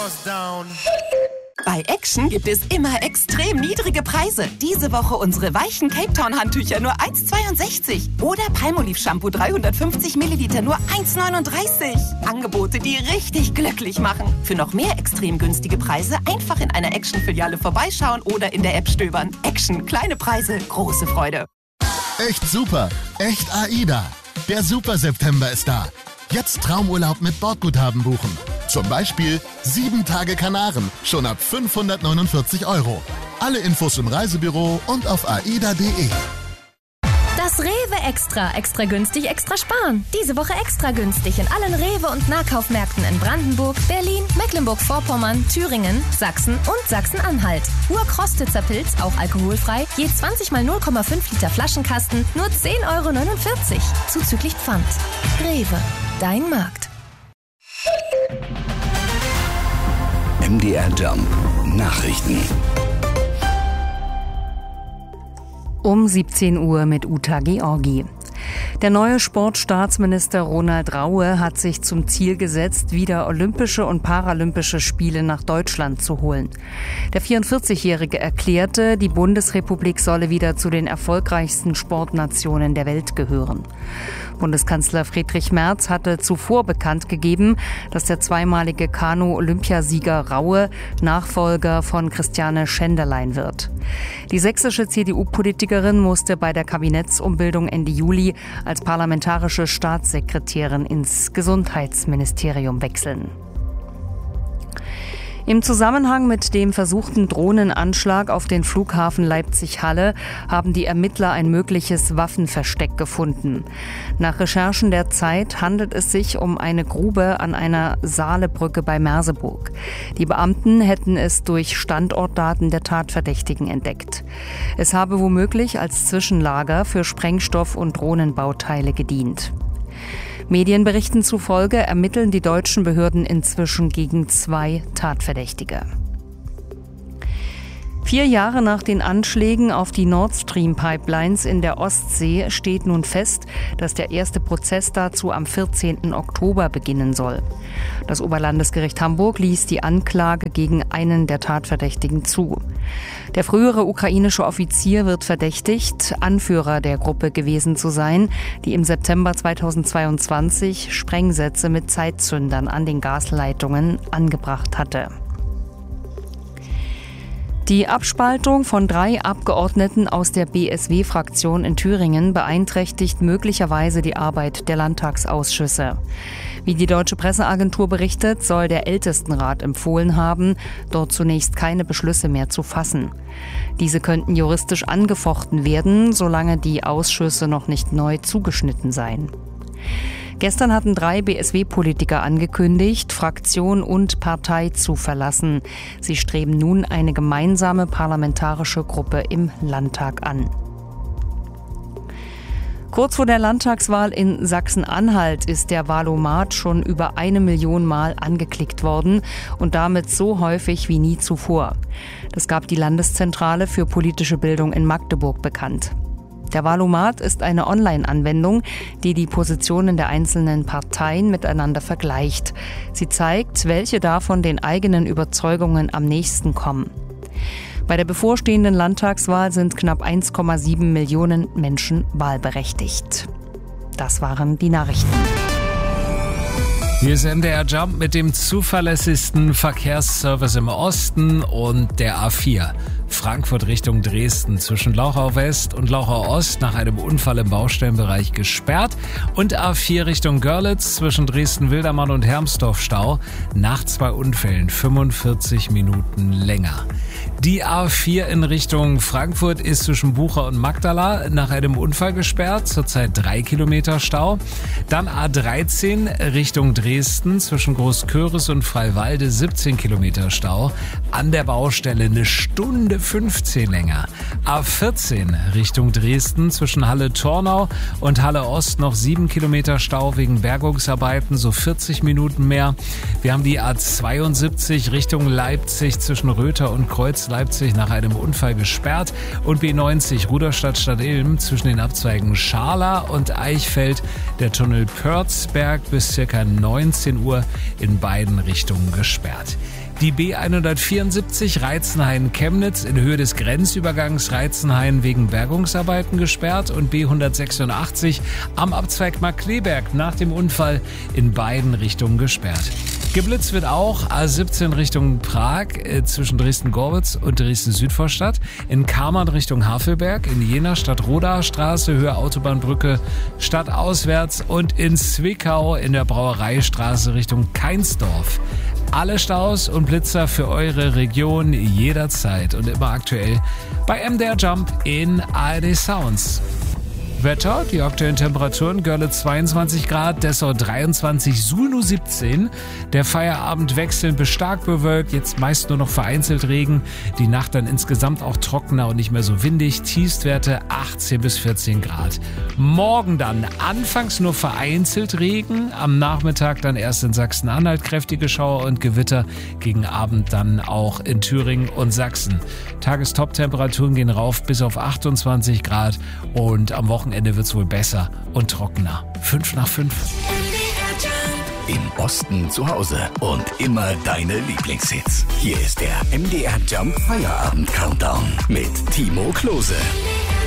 Bei Action gibt es immer extrem niedrige Preise. Diese Woche unsere weichen Cape Town Handtücher nur 1,62. Oder Palmolive Shampoo 350 Milliliter nur 1,39. Angebote, die richtig glücklich machen. Für noch mehr extrem günstige Preise einfach in einer Action-Filiale vorbeischauen oder in der App stöbern. Action, kleine Preise, große Freude. Echt super, echt AIDA. Der Super September ist da. Jetzt Traumurlaub mit Bordguthaben buchen. Zum Beispiel 7 Tage Kanaren, schon ab 549 €. Alle Infos im Reisebüro und auf aida.de. Das Rewe Extra. Extra günstig, extra sparen. Diese Woche extra günstig in allen Rewe- und Nahkaufmärkten in Brandenburg, Berlin, Mecklenburg-Vorpommern, Thüringen, Sachsen und Sachsen-Anhalt. Urkrostitzer Pilz, auch alkoholfrei, je 20 mal 0,5 Liter Flaschenkasten, nur 10,49 €. Zuzüglich Pfand. Rewe, dein Markt. MDR Jump Nachrichten. Um 17 Uhr mit Uta Georgi. Der neue Sportstaatsminister Ronald Raue hat sich zum Ziel gesetzt, wieder Olympische und Paralympische Spiele nach Deutschland zu holen. Der 44-Jährige erklärte, die Bundesrepublik solle wieder zu den erfolgreichsten Sportnationen der Welt gehören. Bundeskanzler Friedrich Merz hatte zuvor bekannt gegeben, dass der zweimalige Kanu-Olympiasieger Raue Nachfolger von Christiane Schenderlein wird. Die sächsische CDU-Politikerin musste bei der Kabinettsumbildung Ende Juli als parlamentarische Staatssekretärin ins Gesundheitsministerium wechseln. Im Zusammenhang mit dem versuchten Drohnenanschlag auf den Flughafen Leipzig-Halle haben die Ermittler ein mögliches Waffenversteck gefunden. Nach Recherchen der Zeit handelt es sich um eine Grube an einer Saalebrücke bei Merseburg. Die Beamten hätten es durch Standortdaten der Tatverdächtigen entdeckt. Es habe womöglich als Zwischenlager für Sprengstoff- und Drohnenbauteile gedient. Medienberichten zufolge ermitteln die deutschen Behörden inzwischen gegen 2 Tatverdächtige. 4 Jahre nach den Anschlägen auf die Nord Stream Pipelines in der Ostsee steht nun fest, dass der erste Prozess dazu am 14. Oktober beginnen soll. Das Oberlandesgericht Hamburg ließ die Anklage gegen einen der Tatverdächtigen zu. Der frühere ukrainische Offizier wird verdächtigt, Anführer der Gruppe gewesen zu sein, die im September 2022 Sprengsätze mit Zeitzündern an den Gasleitungen angebracht hatte. Die Abspaltung von 3 Abgeordneten aus der BSW-Fraktion in Thüringen beeinträchtigt möglicherweise die Arbeit der Landtagsausschüsse. Wie die Deutsche Presseagentur berichtet, soll der Ältestenrat empfohlen haben, dort zunächst keine Beschlüsse mehr zu fassen. Diese könnten juristisch angefochten werden, solange die Ausschüsse noch nicht neu zugeschnitten seien. Gestern hatten 3 BSW-Politiker angekündigt, Fraktion und Partei zu verlassen. Sie streben nun eine gemeinsame parlamentarische Gruppe im Landtag an. Kurz vor der Landtagswahl in Sachsen-Anhalt ist der Wahlomat schon über 1 Million Mal angeklickt worden und damit so häufig wie nie zuvor. Das gab die Landeszentrale für politische Bildung in Magdeburg bekannt. Der Wahlomat ist eine Online-Anwendung, die die Positionen der einzelnen Parteien miteinander vergleicht. Sie zeigt, welche davon den eigenen Überzeugungen am nächsten kommen. Bei der bevorstehenden Landtagswahl sind knapp 1,7 Millionen Menschen wahlberechtigt. Das waren die Nachrichten. Hier ist MDR Jump mit dem zuverlässigsten Verkehrsservice im Osten und der A4. Frankfurt Richtung Dresden zwischen Lauchau West und Lauchau Ost nach einem Unfall im Baustellenbereich gesperrt und A4 Richtung Görlitz zwischen Dresden-Wildermann und Hermsdorf Stau nach 2 Unfällen 45 Minuten länger. Die A4 in Richtung Frankfurt ist zwischen Bucher und Magdala nach einem Unfall gesperrt, zurzeit 3 Kilometer Stau. Dann A13 Richtung Dresden zwischen Großköris und Freiwalde 17 Kilometer Stau. An der Baustelle eine Stunde 15 länger. A14 Richtung Dresden zwischen Halle-Tornau und Halle-Ost noch 7 Kilometer Stau wegen Bergungsarbeiten, so 40 Minuten mehr. Wir haben die A72 Richtung Leipzig zwischen Röther und Kreuz Leipzig nach einem Unfall gesperrt und B90 Ruderstadt-Stadt Ilm zwischen den Abzweigen Scharla und Eichfeld der Tunnel Pörzberg bis ca. 19 Uhr in beiden Richtungen gesperrt. Die B174 Reizenhain-Chemnitz in Höhe des Grenzübergangs Reizenhain wegen Bergungsarbeiten gesperrt und B186 am Abzweig Markkleeberg nach dem Unfall in beiden Richtungen gesperrt. Geblitzt wird auch A17 Richtung Prag zwischen Dresden-Gorbitz und Dresden-Südvorstadt, in Kamern Richtung Havelberg, in Jena Stadt-Rodaer Straße, Höhe Autobahnbrücke stadtauswärts und in Zwickau in der Brauereistraße Richtung Keinsdorf. Alle Staus und Blitzer für eure Region jederzeit und immer aktuell bei MDR Jump in ARD Sounds. Wetter, die aktuellen Temperaturen: Görlitz 22 Grad, Dessau 23, Suhl 17. Der Feierabend wechselnd bis stark bewölkt, jetzt meist nur noch vereinzelt Regen. Die Nacht dann insgesamt auch trockener und nicht mehr so windig. Tiefstwerte 18 bis 14 Grad. Morgen dann anfangs nur vereinzelt Regen, am Nachmittag dann erst in Sachsen-Anhalt kräftige Schauer und Gewitter, gegen Abend dann auch in Thüringen und Sachsen. Tagestop-Temperaturen gehen rauf bis auf 28 Grad und am Wochenende wird es wohl besser und trockener. 5 nach 5. Im Osten zu Hause und immer deine Lieblingshits. Hier ist der MDR Jump Feierabend Countdown mit Timo Klose.